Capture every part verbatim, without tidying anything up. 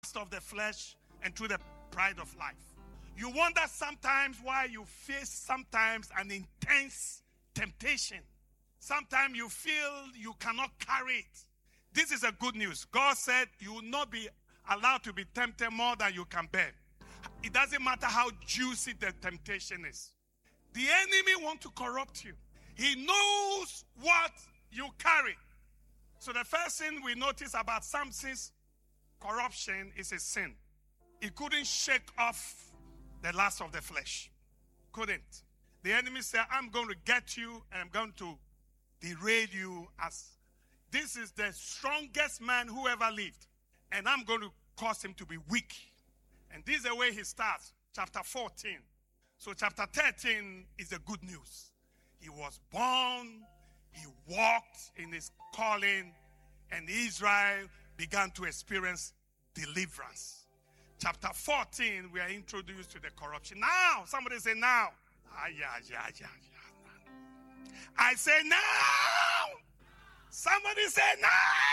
of the flesh and through the pride of life. You wonder sometimes why you face sometimes an intense temptation. Sometimes you feel you cannot carry it. This is a good news. God said you will not be allowed to be tempted more than you can bear. It doesn't matter how juicy the temptation is. The enemy wants to corrupt you. He knows what you carry. So the first thing we notice about Samson's corruption is a sin. He couldn't shake off the lust of the flesh. Couldn't. The enemy said, I'm going to get you and I'm going to derail you as this is the strongest man who ever lived. And I'm going to cause him to be weak. And this is the way he starts. Chapter fourteen. So chapter thirteen is the good news. He was born. He walked in his calling. And Israel began to experience deliverance. Chapter fourteen, we are introduced to the corruption. Now, somebody say now. Ah, yeah, yeah, yeah, yeah. I say now. Somebody say now.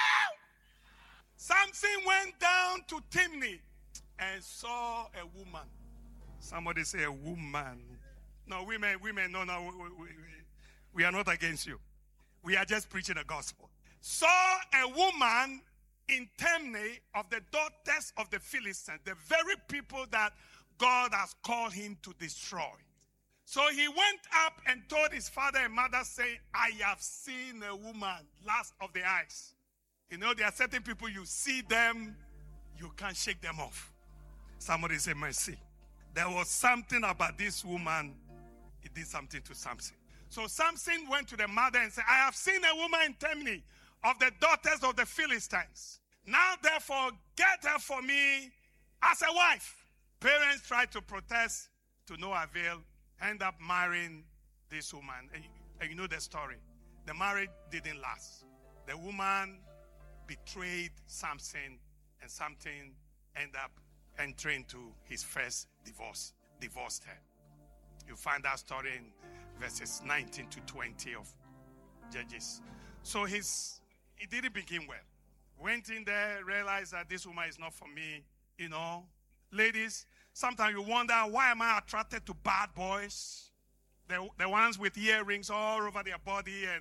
Samson went down to Timnah and saw a woman. Somebody say a woman. No, women, women, no, no, we, we, we, we are not against you. We are just preaching the gospel. Saw a woman in Timnah of the daughters of the Philistines, the very people that God has called him to destroy. So he went up and told his father and mother, saying, I have seen a woman, last of the eyes. You know, there are certain people, you see them, you can't shake them off. Somebody say mercy. There was something about this woman, it did something to Samson. So Samson went to the mother and said, I have seen a woman in Timnah of the daughters of the Philistines. Now, therefore, get her for me as a wife. Parents tried to protest to no avail, end up marrying this woman. And you, and you know the story. The marriage didn't last. The woman betrayed Samson, and Samson ended up entering into his first divorce, divorced her. You find that story in verses nineteen to twenty of Judges. So his, it didn't begin well. Went in there, realized that this woman is not for me. You know, ladies, sometimes you wonder, why am I attracted to bad boys? The, the ones with earrings all over their body and,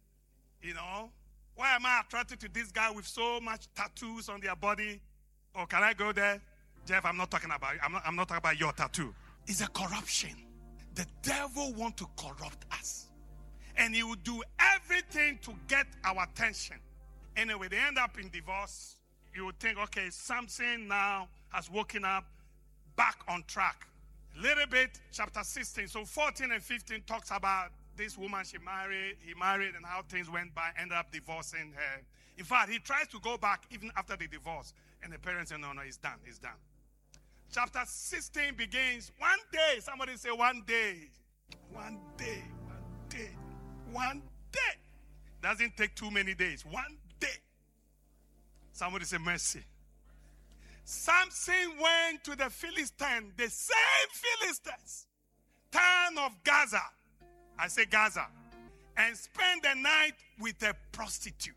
you know, why am I attracted to this guy with so much tattoos on their body? Or can I go there? Jeff, I'm not talking about I'm not, I'm not talking about your tattoo. It's a corruption. The devil wants to corrupt us. And he will do everything to get our attention. Anyway, they end up in divorce. You would think, okay, Samson now has woken up, back on track. A little bit, chapter sixteen. So fourteen and fifteen talks about this woman she married, he married, and how things went by, ended up divorcing her. In fact, he tries to go back even after the divorce. And the parents say, no, no, it's done, it's done. Chapter sixteen begins, one day, somebody say one day. One day, one day, one day. Doesn't take too many days, one day. Somebody say mercy. Samson went to the Philistines, the same Philistines, town of Gaza. I say Gaza. And spent the night with a prostitute.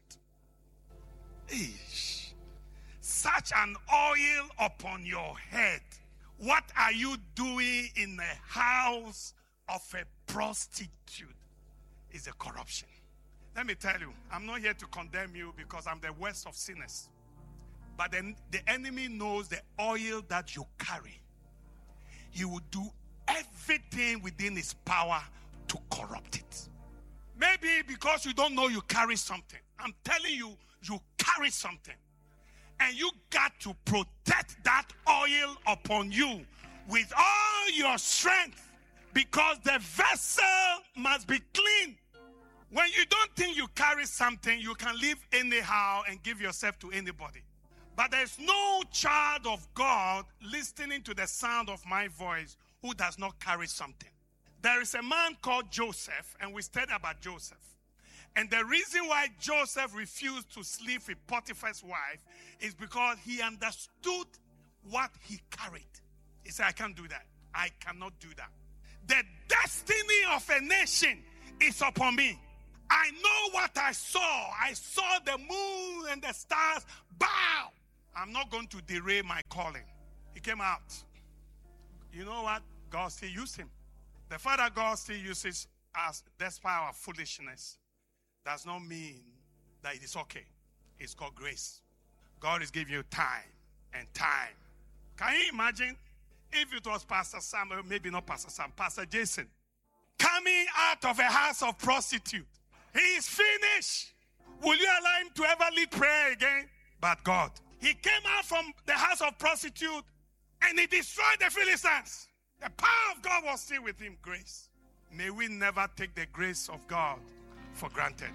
Eesh. Such an oil upon your head. What are you doing in the house of a prostitute? Is a corruption. Let me tell you, I'm not here to condemn you because I'm the worst of sinners. But then the enemy knows the oil that you carry. He will do everything within his power to corrupt it. Maybe because you don't know you carry something. I'm telling you, you carry something. And you got to protect that oil upon you with all your strength, because the vessel must be clean. When you don't think you carry something, you can live anyhow and give yourself to anybody. But there's no child of God listening to the sound of my voice who does not carry something. There is a man called Joseph, and we studied about Joseph. And the reason why Joseph refused to sleep with Potiphar's wife is because he understood what he carried. He said, I can't do that. I cannot do that. The destiny of a nation is upon me. I know what I saw. I saw the moon and the stars bow. I'm not going to derail my calling. He came out. You know what? God still used him. The fact that God still uses us despite our foolishness does not mean that it is okay. It's called grace. God is giving you time and time. Can you imagine if it was Pastor Sam, or maybe not Pastor Sam, Pastor Jason, coming out of a house of prostitute? He is finished. Will you allow him to ever lead prayer again? But God. He came out from the house of prostitute and he destroyed the Philistines. The power of God was still with him. Grace. May we never take the grace of God for granted.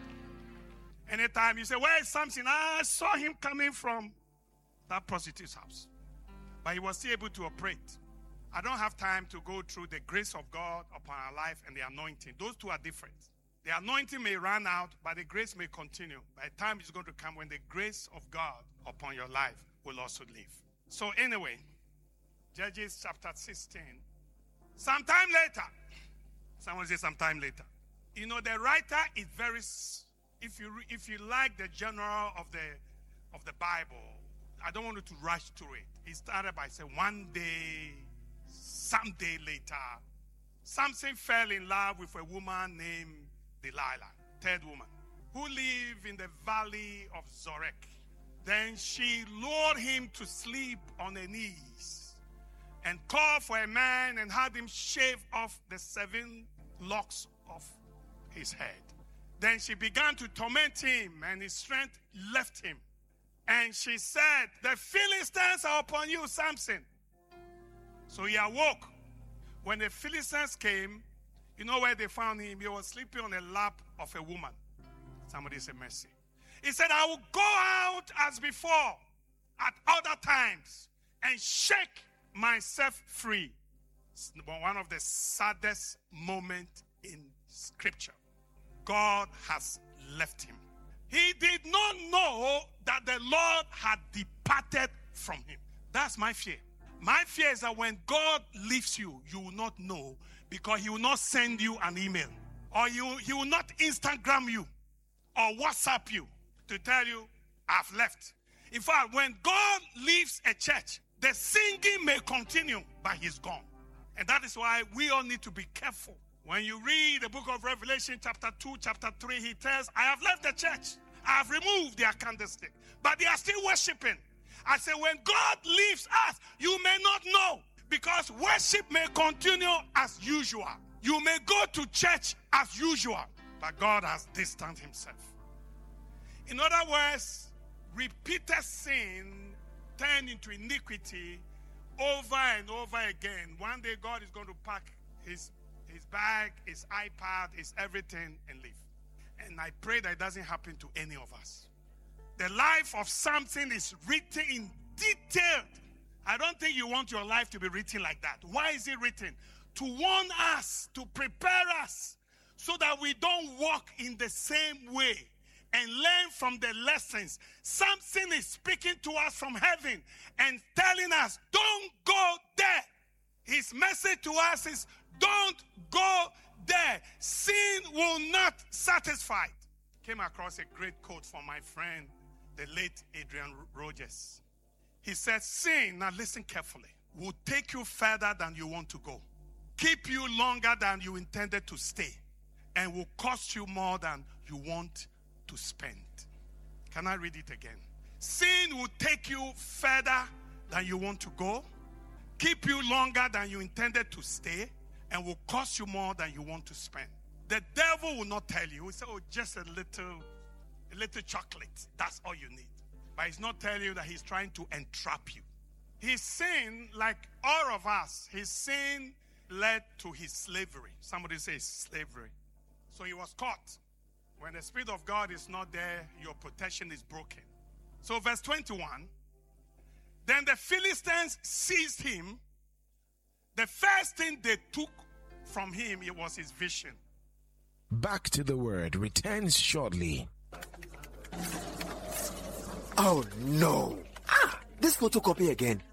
Anytime you say, where is Samson? I saw him coming from that prostitute's house. But he was still able to operate. I don't have time to go through the grace of God upon our life and the anointing. Those two are different. The anointing may run out, but the grace may continue. By the time is going to come when the grace of God upon your life will also live. So anyway, Judges chapter sixteen. Sometime later, someone say sometime later. You know, the writer is very, if you if you like the general of the of the Bible, I don't want you to rush through it. He started by saying one day, someday later, Samson fell in love with a woman named Delilah, third woman, who lived in the valley of Zorek. Then she lured him to sleep on her knees and called for a man and had him shave off the seven locks of his head. Then she began to torment him and his strength left him. And she said, the Philistines are upon you, Samson. So he awoke. When the Philistines came, you know where they found him? He was sleeping on the lap of a woman. Somebody say mercy. He said, I will go out as before at other times and shake myself free. It's one of the saddest moments in Scripture. God has left him. He did not know that the Lord had departed from him. That's my fear. My fear is that when God leaves you, you will not know, because he will not send you an email, or you, he will not Instagram you or WhatsApp you to tell you, I've left. In fact, when God leaves a church, the singing may continue, but he's gone. And that is why we all need to be careful. When you read the book of Revelation chapter two, chapter three, he tells, I have left the church. I have removed their candlestick, but they are still worshiping. I say, when God leaves us, you may not know, because worship may continue as usual. You may go to church as usual, but God has distanced himself. In other words, repeated sin turned into iniquity over and over again. One day God is going to pack his, his bag, his iPad, his everything and leave. And I pray that it doesn't happen to any of us. The life of Samson is written in detail. I don't think you want your life to be written like that. Why is it written? To warn us, to prepare us, so that we don't walk in the same way and learn from the lessons. Samson is speaking to us from heaven and telling us, don't go there. His message to us is, don't go there. Sin will not satisfy. Came across a great quote from my friend, the late Adrian Rogers. He said, sin, now listen carefully, will take you further than you want to go, keep you longer than you intended to stay, and will cost you more than you want to spend. Can I read it again? Sin will take you further than you want to go, keep you longer than you intended to stay, and will cost you more than you want to spend. The devil will not tell you. He will say, oh, just a little, a little chocolate. That's all you need. But he's not telling you that he's trying to entrap you. His sin, like all of us, his sin led to his slavery. Somebody says slavery. So he was caught. When the Spirit of God is not there, your protection is broken. So verse twenty-one, then the Philistines seized him. The first thing they took from him, it was his vision. Back to the Word returns shortly. Oh no. Ah, this photocopy again.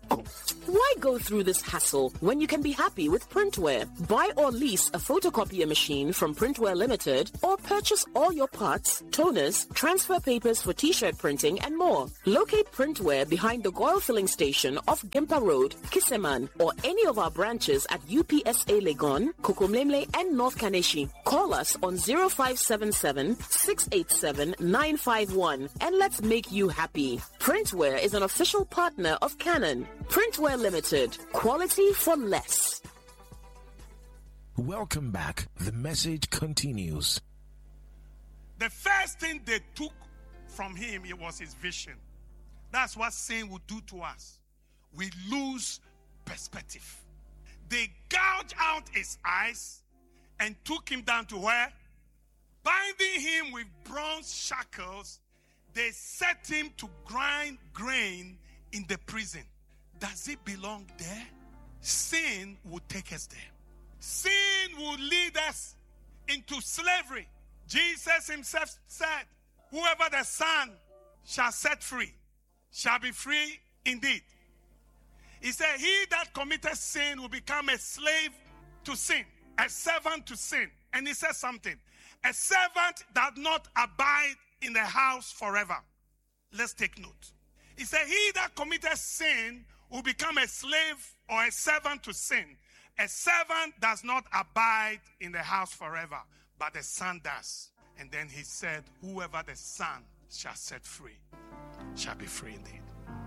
Why go through this hassle when you can be happy with Printwear? Buy or lease a photocopier machine from Printwear Limited or purchase all your parts, toners, transfer papers for t-shirt printing and more. Locate Printwear behind the Goyle Filling Station off Gimpa Road, Kiseman, or any of our branches at U P S A Legon, Kokomlemle, and North Kaneshi. Call us on zero five seven seven, six eight seven, nine five one and let's make you happy. Printwear is an official partner of Canon. Printwear Limited. Quality for less. Welcome back. The message continues. The first thing they took from him, it was his vision. That's what sin will do to us. We lose perspective. They gouged out his eyes and took him down to where? Binding him with bronze shackles, they set him to grind grain in the prison. Does it belong there? Sin will take us there. Sin will lead us into slavery. Jesus himself said, whoever the Son shall set free shall be free indeed. He said, he that committed sin will become a slave to sin, a servant to sin. And he says something, a servant does not abide in the house forever. Let's take note. He said, he that committed sin will become a slave or a servant to sin. A servant does not abide in the house forever, but the Son does. And then he said, whoever the Son shall set free shall be free indeed.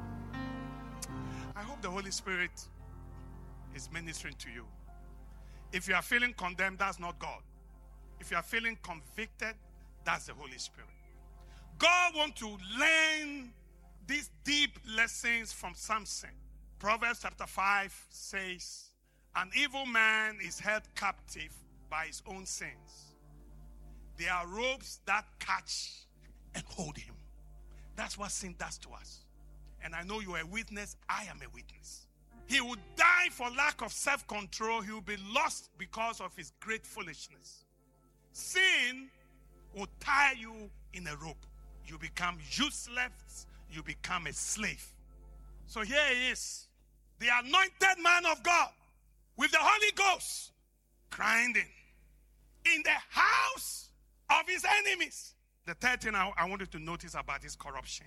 I hope the Holy Spirit is ministering to you. If you are feeling condemned, that's not God. If you are feeling convicted, that's the Holy Spirit. God wants to learn these deep lessons from Samson. Proverbs chapter five says, an evil man is held captive by his own sins. There are ropes that catch and hold him. That's what sin does to us. And I know you are a witness. I am a witness. He will die for lack of self-control. He will be lost because of his great foolishness. Sin will tie you in a rope. You become useless. You become a slave. So here he is, the anointed man of God with the Holy Ghost, grinding in the house of his enemies. The third thing I, I want you to notice about his corruption.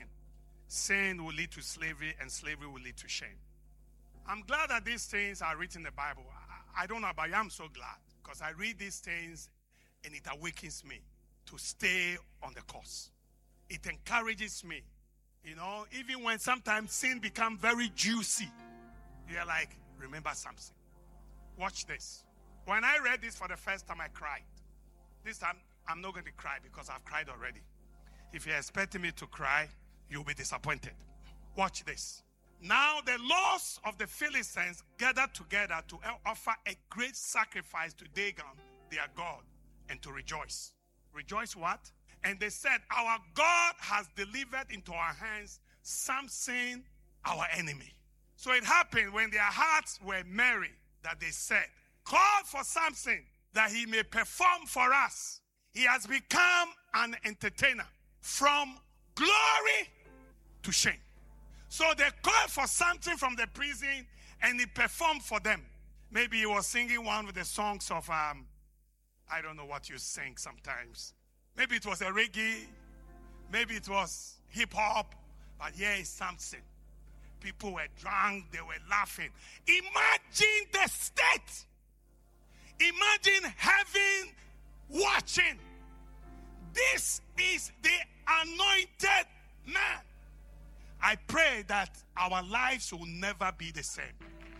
Sin will lead to slavery, and slavery will lead to shame. I'm glad that these things are written in the Bible. I, I don't know about you, I'm so glad, because I read these things and it awakens me to stay on the course. It encourages me. You know, even when sometimes sin becomes very juicy, you're like, remember something. Watch this. When I read this for the first time, I cried. This time, I'm not going to cry because I've cried already. If you're expecting me to cry, you'll be disappointed. Watch this. Now the lords of the Philistines gathered together to offer a great sacrifice to Dagon, their god, and to rejoice. Rejoice what? And they said, our God has delivered into our hands Samson, our enemy. So it happened when their hearts were merry that they said, call for Samson that he may perform for us. He has become an entertainer from glory to shame. So they called for Samson from the prison and he performed for them. Maybe he was singing one with the songs of, um, I don't know what you sing sometimes. Maybe it was a reggae. Maybe it was hip hop. But here is Samson. People were drunk. They were laughing. Imagine the state. Imagine heaven watching. This is the anointed man. I pray that our lives will never be the same.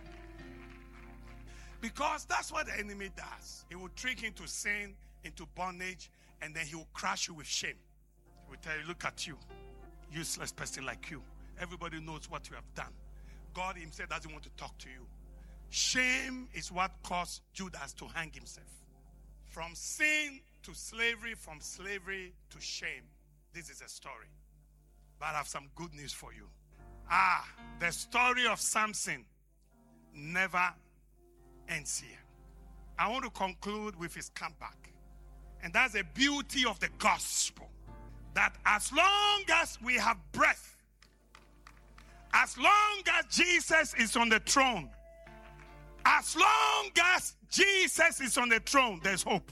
Because that's what the enemy does. He will trick you into sin, into bondage, and then he will crush you with shame. He will tell you, look at you, useless person like you. Everybody knows what you have done. God himself doesn't want to talk to you. Shame is what caused Judas to hang himself. From sin to slavery, from slavery to shame. This is a story. But I have some good news for you. Ah, the story of Samson never ends here. I want to conclude with his comeback. And that's the beauty of the gospel. That as long as we have breath, As long as Jesus is on the throne, as long as Jesus is on the throne, there's hope.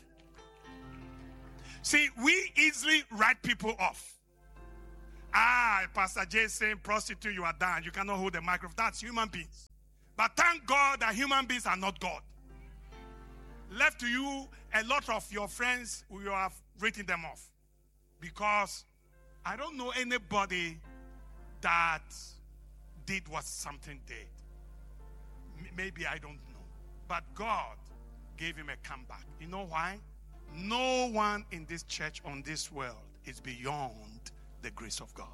See, we easily write people off. Ah, Pastor Jason, prostitute, you are done. You cannot hold the microphone. That's human beings. But thank God that human beings are not God. Left to you, a lot of your friends, you have written them off. Because I don't know anybody that did what something did. M- maybe I don't know. But God gave him a comeback. You know why? No one in this church, on this world, is beyond the grace of God.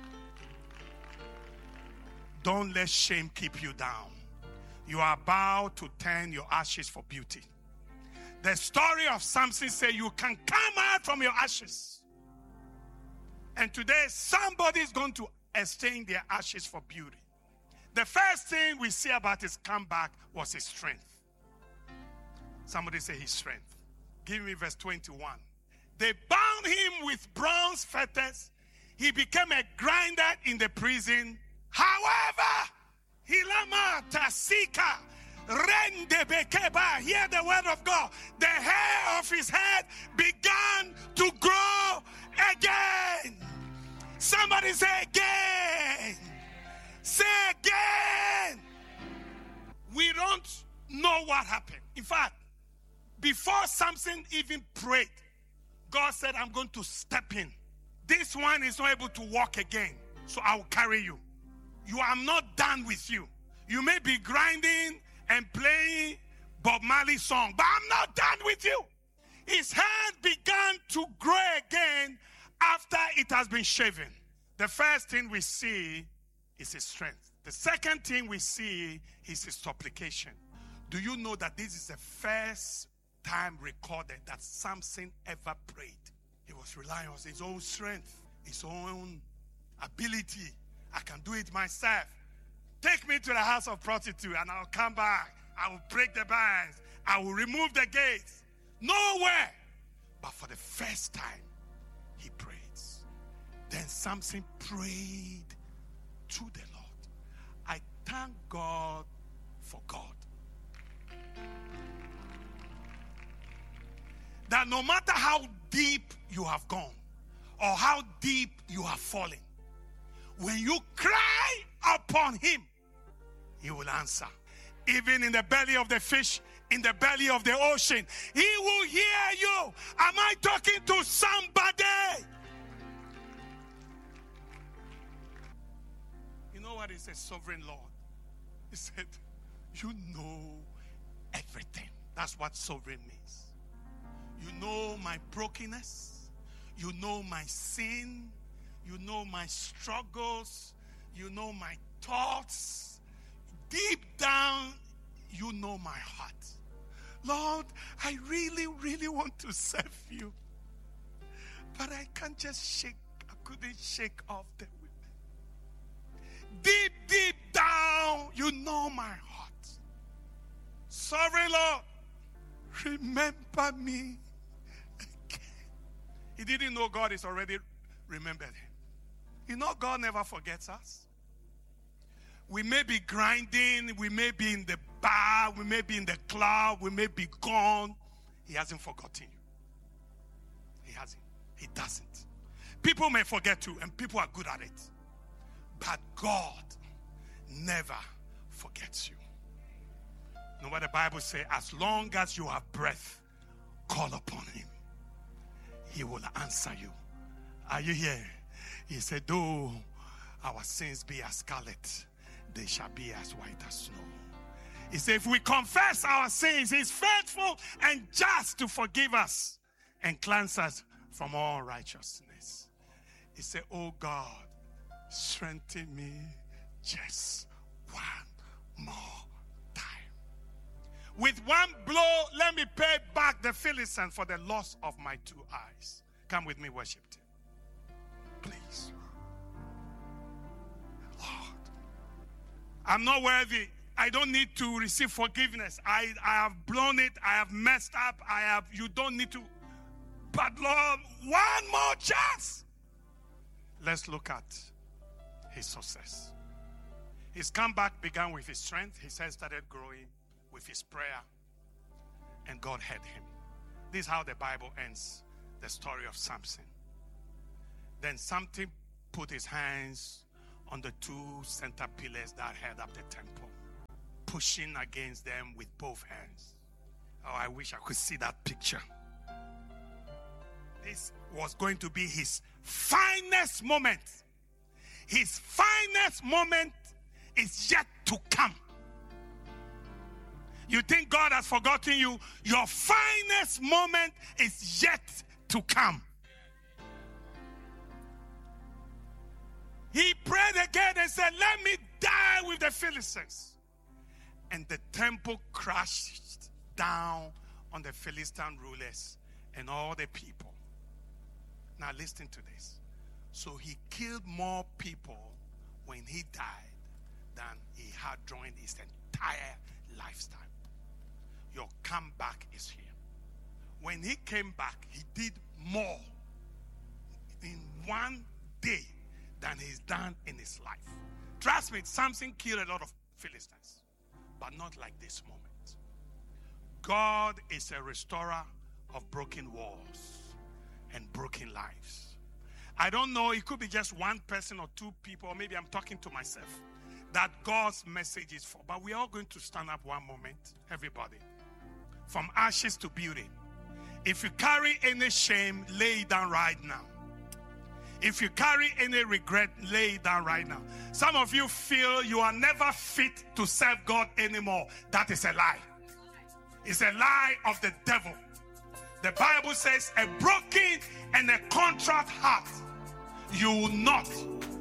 Don't let shame keep you down. You are about to turn your ashes for beauty. The story of Samson says you can come out from your ashes. And today somebody is going to exchange their ashes for beauty. The first thing we see about his comeback was his strength. Somebody say his strength. Give me verse twenty-one. They bound him with bronze fetters. He became a grinder in the prison. However, Hilama Tasika Rende Bekeba, hear the word of God. The hair of his head began to grow again. Somebody say again. Say again. We don't know what happened. In fact, before Samson even prayed, God said, I'm going to step in. This one is not able to walk again, so I will carry you. You are not done with you. You may be grinding and playing Bob Marley's song, but I'm not done with you. His hand began to grow again after it has been shaven. The first thing we see is his strength. The second thing we see is his supplication. Do you know that this is the first time recorded that Samson ever prayed? He was relying on his own strength, his own ability. I can do it myself. Take me to the house of prostitute and I'll come back. I will break the bands. I will remove the gates. Nowhere. But for the first time, he prayed. Then Samson prayed to the Lord. I thank God for God. That no matter how deep you have gone or how deep you have fallen, when you cry upon him, he will answer. Even in the belly of the fish, in the belly of the ocean, he will hear you. Am I talking to somebody? You know what is a sovereign Lord? He said, you know everything. That's what sovereign means. You know my brokenness. You know my sin. You know my struggles. You know my thoughts. Deep down, you know my heart. Lord, I really, really want to serve you. But I can't just shake, I couldn't shake off the women. Deep, deep down, you know my heart. Sorry, Lord, remember me again. He didn't know God is already remembered him. You know God never forgets us. We may be grinding, we may be in the bar, we may be in the club, we may be gone. He hasn't forgotten you. He hasn't. He doesn't. People may forget you, and people are good at it. But God never forgets you. You know what the Bible says? As long as you have breath, call upon him. He will answer you. Are you here? He said, though our sins be as scarlet, they shall be as white as snow. He said, if we confess our sins, he's faithful and just to forgive us and cleanse us from all righteousness. He said, oh God, strengthen me just one more time. With one blow, let me pay back the Philistine for the loss of my two eyes. Come with me, worship team. Please. Lord, I'm not worthy. I don't need to receive forgiveness. I, I have blown it. I have messed up. I have, you don't need to. But Lord, one more chance. Let's look at his success. His comeback began with his strength. He said started growing with his prayer. And God heard him. This is how the Bible ends the story of Samson. Then something put his hands on the two center pillars that held up the temple, pushing against them with both hands. Oh, I wish I could see that picture. This was going to be his finest moment. His finest moment is yet to come. You think God has forgotten you? Your finest moment is yet to come. He prayed again and said, let me die with the Philistines. And the temple crashed down on the Philistine rulers and all the people. Now listen to this. So he killed more people when he died than he had during his entire lifetime. Your comeback is here. When he came back, he did more in one day than he's done in his life. Trust me, Samson killed a lot of Philistines, but not like this moment. God is a restorer of broken walls and broken lives. I don't know, it could be just one person or two people, or maybe I'm talking to myself, that God's message is for. But we are going to stand up one moment, everybody. From ashes to beauty. If you carry any shame, lay it down right now. If you carry any regret, lay it down right now. Some of you feel you are never fit to serve God anymore. That is a lie. It's a lie of the devil. The Bible says a broken and a contrite heart you will not